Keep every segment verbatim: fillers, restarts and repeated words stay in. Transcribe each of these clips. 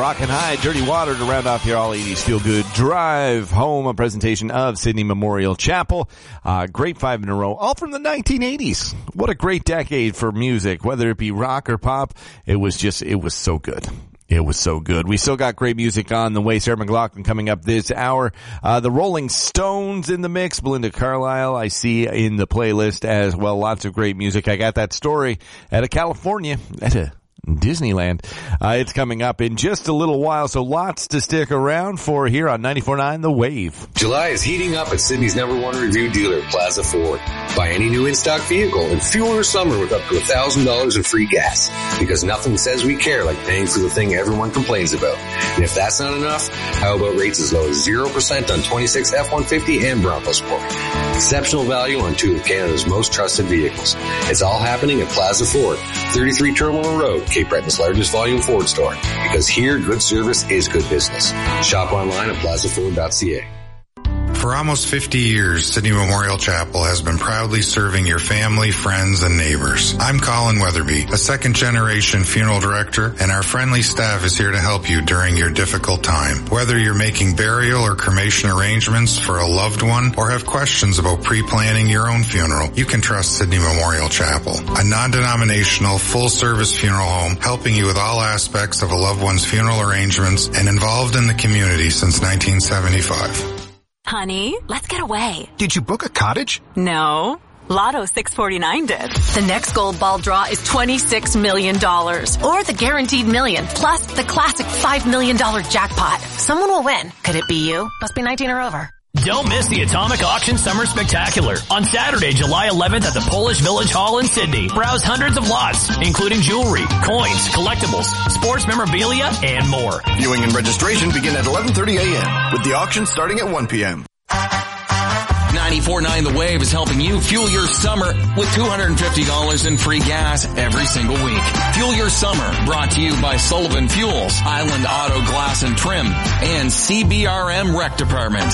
Rockin' High, Dirty Water to round off your all eighties Feel Good Drive home, a presentation of Sydney Memorial Chapel. Uh, great five in a row, all from the nineteen eighties. What a great decade for music, whether it be rock or pop. It was just, it was so good. It was so good. We still got great music on the way. Sarah McLachlan coming up this hour. Uh, the Rolling Stones in the mix. Belinda Carlisle I see in the playlist as well. Lots of great music. I got that story out of California at a Disneyland. Uh, it's coming up in just a little while, so lots to stick around for here on ninety-four point nine The Wave. July is heating up at Sydney's number one review dealer, Plaza Ford. Buy any new in-stock vehicle and fuel your summer with up to one thousand dollars in free gas. Because nothing says we care like paying for the thing everyone complains about. And if that's not enough, how about rates as low as zero percent on twenty-six F one fifty and Bronco Sport? Exceptional value on two of Canada's most trusted vehicles. It's all happening at Plaza Ford, thirty-three Terminal Road, Cape Breton's largest volume Ford store. Because here, good service is good business. Shop online at plaza ford dot c a. For almost fifty years, Sydney Memorial Chapel has been proudly serving your family, friends, and neighbors. I'm Colin Weatherby, a second-generation funeral director, and our friendly staff is here to help you during your difficult time. Whether you're making burial or cremation arrangements for a loved one or have questions about pre-planning your own funeral, you can trust Sydney Memorial Chapel, a non-denominational, full-service funeral home helping you with all aspects of a loved one's funeral arrangements and involved in the community since nineteen seventy-five. Honey, let's get away. Did you book a cottage? No. Lotto six forty-nine did. The next gold ball draw is twenty-six million dollars. Or the guaranteed million, plus the classic five million dollars jackpot. Someone will win. Could it be you? Must be nineteen or over. Don't miss the Atomic Auction Summer Spectacular on Saturday, July eleventh at the Polish Village Hall in Sydney. Browse hundreds of lots, including jewelry, coins, collectibles, sports memorabilia, and more. Viewing and registration begin at eleven thirty a.m. with the auction starting at one p.m. ninety-four point nine The Wave is helping you fuel your summer with two hundred fifty dollars in free gas every single week. Fuel your summer, brought to you by Sullivan Fuels, Island Auto Glass and Trim, and C B R M Rec Department.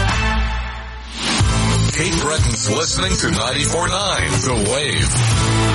Cape Breton's listening to ninety-four point nine The Wave.